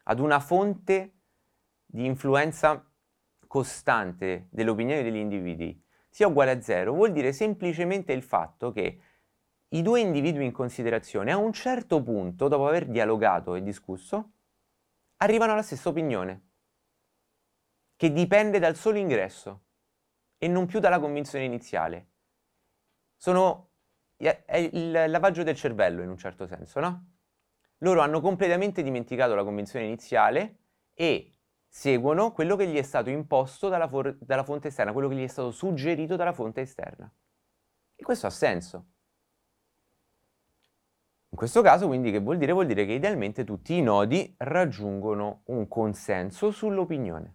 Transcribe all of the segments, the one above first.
ad una fonte di influenza costante dell'opinione degli individui sia uguale a 0, vuol dire semplicemente il fatto che i due individui in considerazione a un certo punto, dopo aver dialogato e discusso, arrivano alla stessa opinione, che dipende dal solo ingresso e non più dalla convinzione iniziale. È il lavaggio del cervello in un certo senso, no? Loro hanno completamente dimenticato la convinzione iniziale e seguono quello che gli è stato imposto dalla fonte esterna, quello che gli è stato suggerito dalla fonte esterna. E questo ha senso. In questo caso, quindi, che vuol dire? Vuol dire che idealmente tutti i nodi raggiungono un consenso sull'opinione.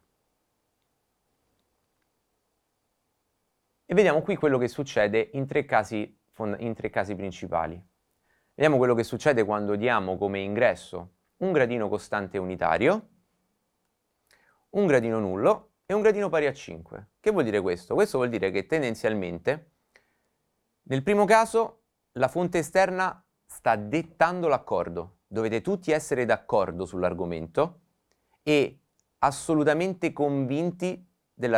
E vediamo qui quello che succede in tre casi principali. Vediamo quello che succede quando diamo come ingresso un gradino costante unitario, un gradino nullo e un gradino pari a 5. Che vuol dire questo? Questo vuol dire che tendenzialmente nel primo caso la fonte esterna sta dettando l'accordo. Dovete tutti essere d'accordo sull'argomento e assolutamente convinti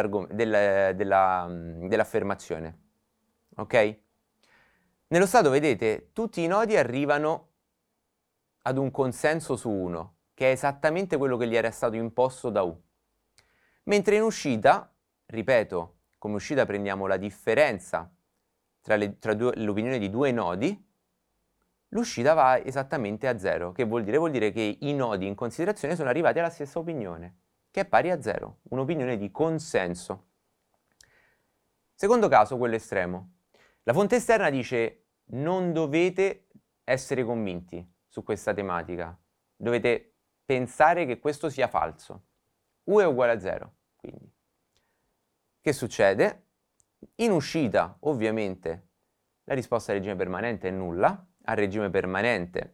dell'affermazione. Ok? Nello stato, vedete, tutti i nodi arrivano ad un consenso su 1, che è esattamente quello che gli era stato imposto da U. Mentre in uscita, ripeto, come uscita prendiamo la differenza tra l'opinione di due nodi, l'uscita va esattamente a 0, che vuol dire? Vuol dire che i nodi in considerazione sono arrivati alla stessa opinione, che è pari a 0, un'opinione di consenso. Secondo caso, quello estremo. La fonte esterna dice: non dovete essere convinti su questa tematica, dovete pensare che questo sia falso. U è uguale a 0, quindi. Che succede? In uscita, ovviamente, la risposta al regime permanente è nulla. Al regime permanente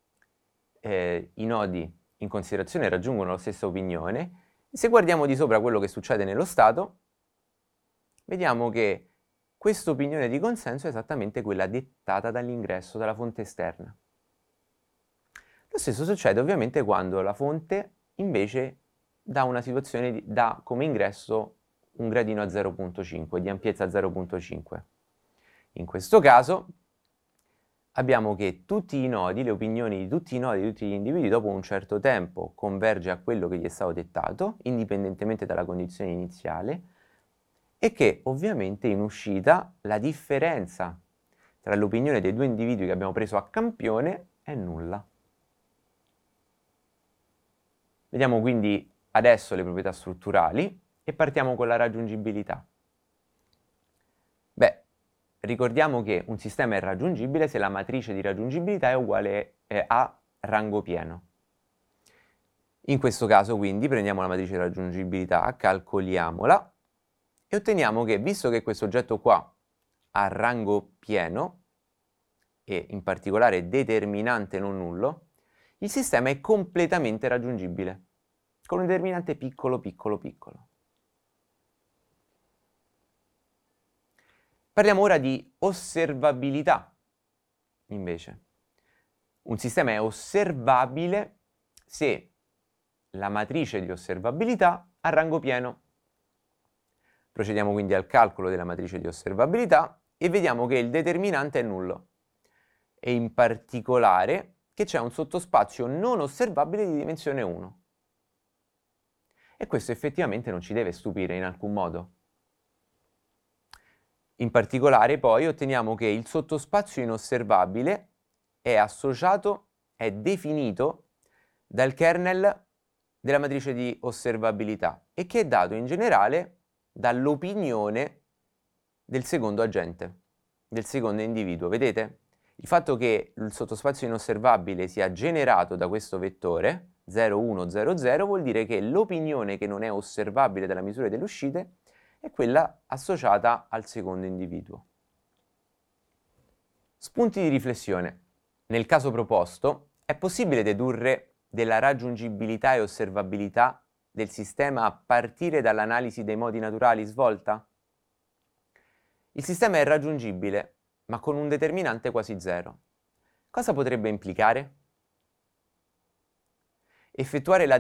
i nodi in considerazione raggiungono la stessa opinione. Se guardiamo di sopra quello che succede nello stato, vediamo che questa opinione di consenso è esattamente quella dettata dall'ingresso dalla fonte esterna. Lo stesso succede ovviamente quando la fonte invece dà come ingresso un gradino a 0,5, di ampiezza 0,5. In questo caso abbiamo che tutti i nodi, le opinioni di tutti i nodi di tutti gli individui dopo un certo tempo converge a quello che gli è stato dettato, indipendentemente dalla condizione iniziale, e che ovviamente in uscita la differenza tra l'opinione dei due individui che abbiamo preso a campione è nulla. Vediamo quindi adesso le proprietà strutturali e partiamo con la raggiungibilità. Beh, ricordiamo che un sistema è raggiungibile se la matrice di raggiungibilità è uguale a rango pieno. In questo caso quindi prendiamo la matrice di raggiungibilità, calcoliamola e otteniamo che, visto che questo oggetto qua ha rango pieno, e in particolare determinante non nullo, il sistema è completamente raggiungibile, con un determinante piccolo, piccolo, piccolo. Parliamo ora di osservabilità, invece. Un sistema è osservabile se la matrice di osservabilità ha rango pieno. Procediamo quindi al calcolo della matrice di osservabilità e vediamo che il determinante è nullo e in particolare che c'è un sottospazio non osservabile di dimensione 1. E questo effettivamente non ci deve stupire in alcun modo. In particolare poi otteniamo che il sottospazio inosservabile è definito dal kernel della matrice di osservabilità e che è dato in generale dall'opinione del secondo agente, del secondo individuo. Vedete? Il fatto che il sottospazio inosservabile sia generato da questo vettore 0, 1, 0, 0 vuol dire che l'opinione che non è osservabile dalla misura delle uscite è quella associata al secondo individuo. Spunti di riflessione. Nel caso proposto, è possibile dedurre della raggiungibilità e osservabilità del sistema a partire dall'analisi dei modi naturali svolta? Il sistema è raggiungibile, ma con un determinante quasi 0. Cosa potrebbe implicare? Effettuare la